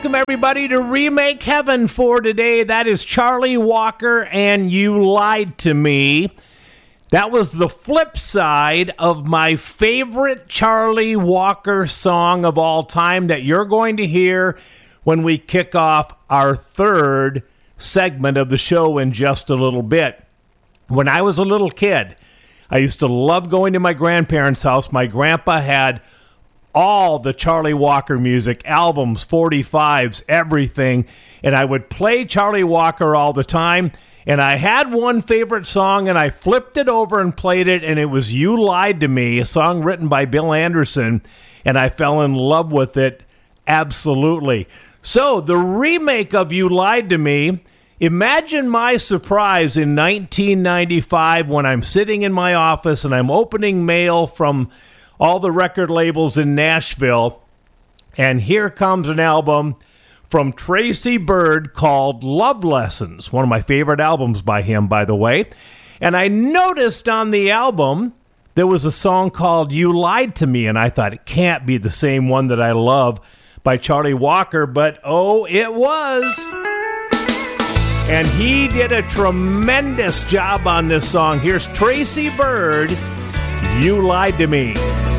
Welcome, everybody, to Remake Heaven for today. That is Charlie Walker and You Lied to Me. That was the flip side of my favorite Charlie Walker song of all time that you're going to hear when we kick off our third segment of the show in just a little bit. When I was a little kid, I used to love going to my grandparents' house. My grandpa had all the Charlie Walker music, albums, 45s, everything. And I would play Charlie Walker all the time. And I had one favorite song, and I flipped it over and played it, and it was You Lied to Me, a song written by Bill Anderson. And I fell in love with it absolutely. So the remake of You Lied to Me, imagine my surprise in 1995 when I'm sitting in my office and I'm opening mail from all the record labels in Nashville, and here comes an album from Tracy Byrd called Love Lessons, one of my favorite albums by him, by the way. And I noticed on the album there was a song called You Lied to Me, and I thought it can't be the same one that I love by Charlie Walker, but oh, it was. And he did a tremendous job on this song. Here's Tracy Byrd, You Lied to Me.